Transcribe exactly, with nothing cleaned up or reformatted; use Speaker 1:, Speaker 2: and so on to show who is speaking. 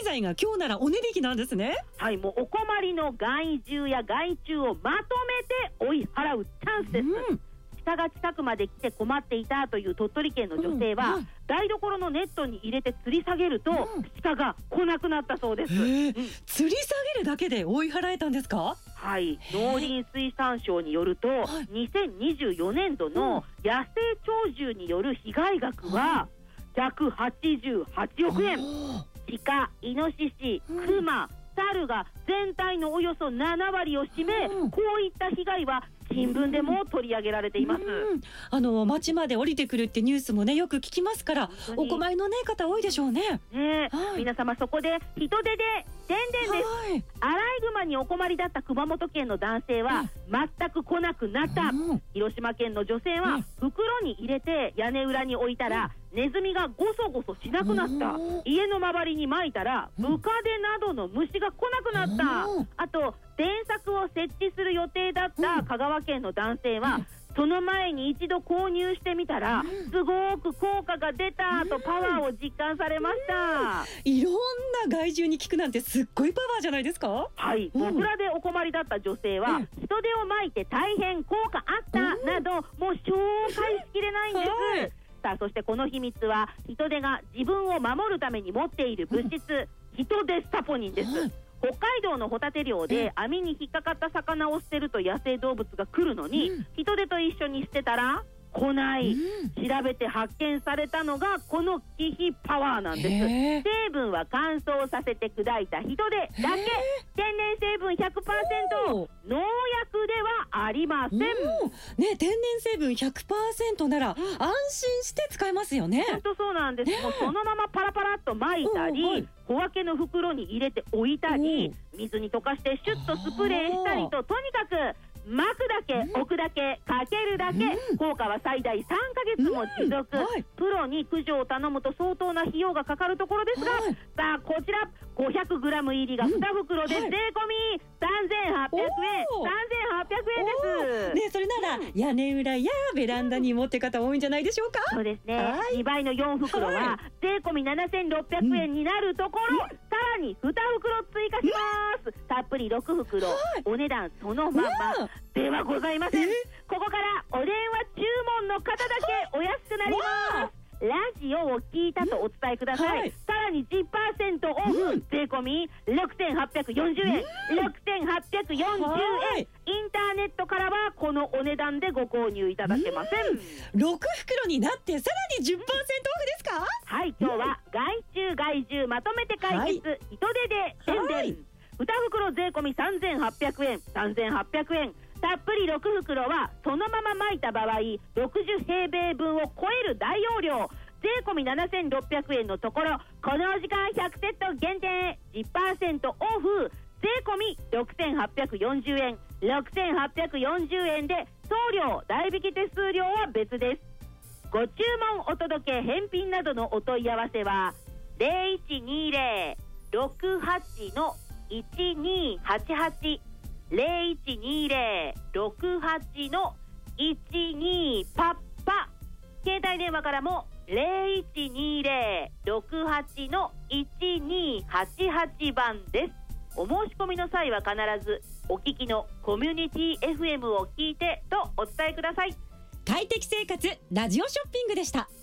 Speaker 1: 材が今日ならお値引きなんですね。
Speaker 2: はい、もうお困りの害獣や害虫をまとめて追い払うチャンスです、うん、鹿が近くまで来て困っていたという鳥取県の女性は、うん、台所のネットに入れて吊り下げると、うん、鹿が来なくなったそうです、うん、
Speaker 1: 吊り下げるだけで追い払えたんですか？
Speaker 2: はい、農林水産省によると、にせんにじゅうよねんどの野生鳥獣による被害額はひゃくはちじゅうはちおくえん、鹿、イノシシ、クマ、猿が全体のおよそななわりを占め、こういった被害は新聞でも取り上げられています。
Speaker 1: うん、あの町まで降りてくるってニュースもねよく聞きますから、お困りの、ね、方多いでしょうね。
Speaker 2: ね、はい、皆様そこで人手で宣伝です、はい、アライグマにお困りだった熊本県の男性は全く来なくなった、うん、広島県の女性は袋に入れて屋根裏に置いたら、うん、ネズミがゴソゴソしなくなった、うん、家の周りに撒いたらムカデなどの虫が来なくなった、うん、あと電柵を設置する予定だった香川県の男性は、うん、その前に一度購入してみたら、うん、すごく効果が出たとパワーを実感されました、
Speaker 1: うん、いろんな害獣に効くなんてすっごいパワーじゃないですか？
Speaker 2: はい、モグラでお困りだった女性は、うん、人手をまいて大変効果あった、うん、などもう紹介しきれないんです、はい、さあそしてこの秘密は人手が自分を守るために持っている物質、うん、人手スタポニンです、うん、北海道のホタテ漁で網に引っかかった魚を捨てると野生動物が来るのに、うん、人手と一緒に捨てたら来ない、うん、調べて発見されたのがこの気比パワーなんです。成分は乾燥させて砕いた人手だけ、天然成分 ひゃくパーセント、農薬ではありません、ね、
Speaker 1: 天然成分 ひゃくパーセント なら安心して使えますよね。
Speaker 2: 本当そうなんです、ね、もうそのままパラパラっと巻いたり、小分けの袋に入れて置いたり、水に溶かしてシュッとスプレーしたりと、とにかく巻くだけ、置くだけ、かけるだけ、うん、効果は最大さんかげつも持続、うんはい、プロに駆除を頼むと相当な費用がかかるところですが、はい、さあこちら ごひゃくグラム 入りがに袋で税込みさんぜんはっぴゃくえん、さんぜんはっぴゃくえんです、
Speaker 1: ね、それなら、うん、屋根裏やベランダに持って方多いんじゃないでしょうか。
Speaker 2: そうですね、はい、にばいのよん袋は税込みななせんろっぴゃくえんになるところ、うん、さらにに袋追加します、うん、たっぷりろく袋、はい、お値段そのままではございません。ここからお電話注文の方だけお安くなります。ラジオを聞いたとお伝えください、はい、さらに じゅっパーセント オフ、うん、税込みろくせんはっぴゃくよんじゅうえん、うん、ろくせんはっぴゃくよんじゅうえん、インターネットからはこのお値段でご購入いただけません、
Speaker 1: うん、ろく袋になってさらに じゅっパーセント オフですか？
Speaker 2: はい、今日は害虫害獣まとめて解決、はい、人手で宣伝、はい、に袋税込みさんぜんはっぴゃくえん、さんぜんはっぴゃくえん、たっぷりろく袋はそのまま巻いた場合ろくじゅうへいべいぶんを超える大容量、税込みななせんろっぴゃくえんのところ、この時間ひゃくセット限定 じゅっパーセント オフ、税込みろくせんはっぴゃくよんじゅうえん、ろくせんはっぴゃくよんじゅうえんで送料代引き手数料は別です。ご注文お届け返品などのお問い合わせは ゼロいちにゼロ ろくはち いちにはちはち ゼロいちにゼロ ろくはち いちに パッパ、携帯電話からもゼロいちにゼロ ろくはち いちにはちはちばんです。お申し込みの際は必ずお聞きのコミュニティ エフエム を聞いてとお伝えください。
Speaker 1: 快適生活ラジオショッピングでした。